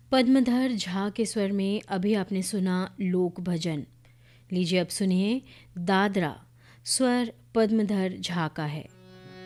पद्मधर झा के स्वर में अभी आपने सुना लोक भजन। लीजिए अब सुनिए दादरा, स्वर पद्मधर झा का है।